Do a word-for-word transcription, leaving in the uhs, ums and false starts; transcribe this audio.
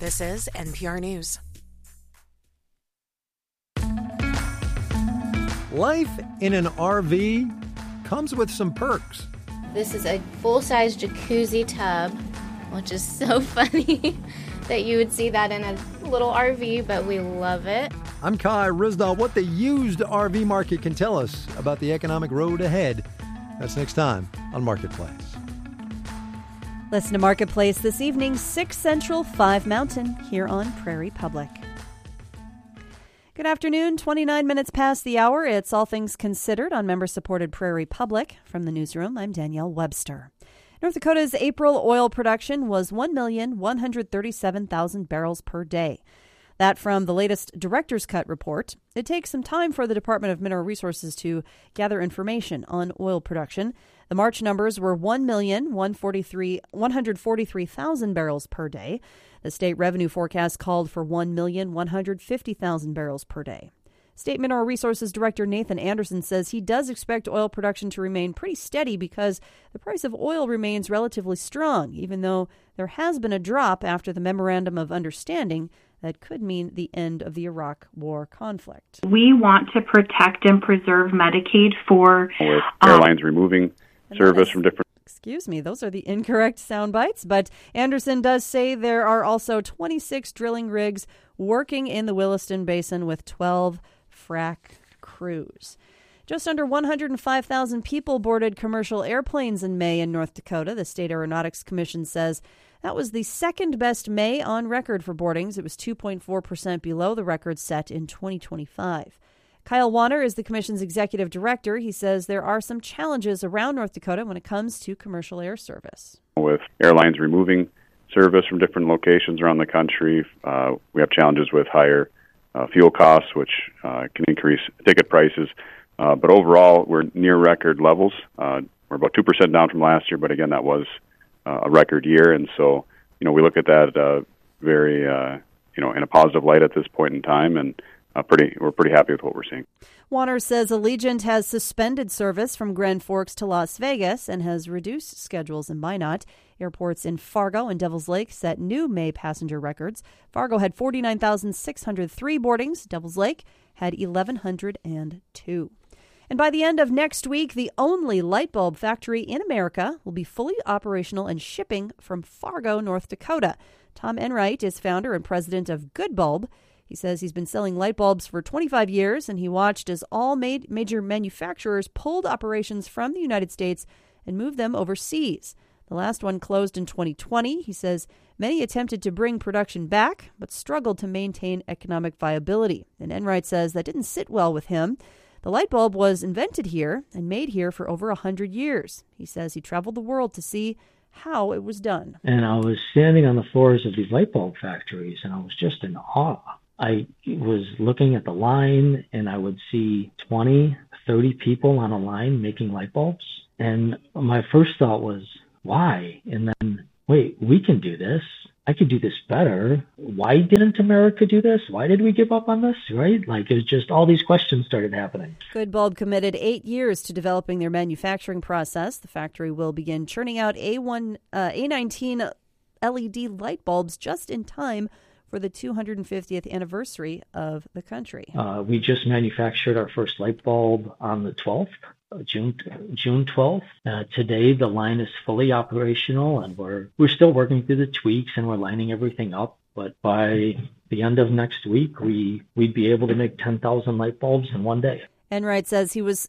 This is N P R News. Life in an R V comes with some perks. This is a full-size jacuzzi tub, which is so funny that you would see that in a little R V, but we love it. I'm Kai Rizdal. What the used R V market can tell us about the economic road ahead. That's next time on Marketplace. Listen to Marketplace this evening, six Central, five Mountain, here on Prairie Public. Good afternoon, twenty-nine minutes past the hour. It's All Things Considered on member-supported Prairie Public. From the newsroom, I'm Danielle Webster. North Dakota's April oil production was one million one hundred thirty-seven thousand barrels per day. That from the latest Director's Cut report. It takes some time for the Department of Mineral Resources to gather information on oil production. The March numbers were one million one hundred forty-three thousand barrels per day. The state revenue forecast called for one million one hundred fifty thousand barrels per day. State Mineral Resources Director Nathan Anderson says he does expect oil production to remain pretty steady because the price of oil remains relatively strong, even though there has been a drop after the Memorandum of Understanding that could mean the end of the Iraq War conflict. We want to protect and preserve Medicaid for with airlines um, removing service from different... Excuse me, those are the incorrect sound bites, but Anderson does say there are also twenty-six drilling rigs working in the Williston Basin with twelve frac crews. Just under one hundred five thousand people boarded commercial airplanes in May in North Dakota. The State Aeronautics Commission says that was the second best May on record for boardings. It was two point four percent below the record set in twenty twenty-five. Kyle Wanner is the commission's executive director. He says there are some challenges around North Dakota when it comes to commercial air service. With airlines removing service from different locations around the country, uh, we have challenges with higher uh, fuel costs, which uh, can increase ticket prices. Uh, but overall, we're near record levels. Uh, we're about two percent down from last year, but again, that was uh, a record year. And so, you know, we look at that uh, very, uh, you know, in a positive light at this point in time, and uh, pretty, we're pretty happy with what we're seeing. Warner says Allegiant has suspended service from Grand Forks to Las Vegas and has reduced schedules in Minot. Airports in Fargo and Devils Lake set new May passenger records. Fargo had forty-nine thousand six hundred three boardings. Devils Lake had one thousand one hundred two. And by the end of next week, the only light bulb factory in America will be fully operational and shipping from Fargo, North Dakota. Tom Enright is founder and president of Good Bulb. He says he's been selling light bulbs for twenty-five years, and he watched as all made major manufacturers pulled operations from the United States and moved them overseas. The last one closed in twenty twenty. He says many attempted to bring production back, but struggled to maintain economic viability. And Enright says that didn't sit well with him. The light bulb was invented here and made here for over one hundred years. He says he traveled the world to see how it was done. And I was standing on the floors of these light bulb factories, and I was just in awe. I was looking at the line, and I would see twenty, thirty people on a line making light bulbs. And my first thought was, why? And then, wait, we can do this. I could do this better. Why didn't America do this? Why did we give up on this, right? Like, it was just all these questions started happening. Good Bulb committed eight years to developing their manufacturing process. The factory will begin churning out A one, uh, A nineteen L E D light bulbs just in time for the two hundred fiftieth anniversary of the country. Uh, we just manufactured our first light bulb on the twelfth. June June twelfth. Uh, today, the line is fully operational, and we're we're still working through the tweaks, and we're lining everything up. But by the end of next week, we we'd be able to make ten thousand light bulbs in one day. Enright says he was